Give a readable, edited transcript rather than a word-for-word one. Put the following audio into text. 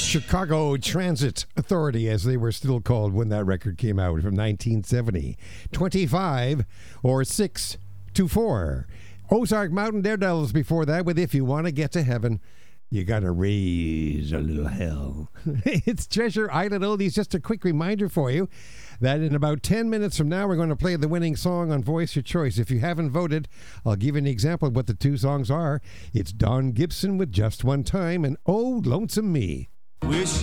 Chicago Transit Authority, as they were still called when that record came out, from 1970. 25 or 6 to 4. Ozark Mountain Daredevils before that with If You Want to Get to Heaven, You Gotta Raise a Little Hell. It's Treasure Island Oldies. Just a quick reminder for you that in about 10 minutes from now, we're going to play the winning song on Voice Your Choice. If you haven't voted, I'll give you an example of what the two songs are. It's Don Gibson with Just One Time and Oh, Lonesome Me. Wish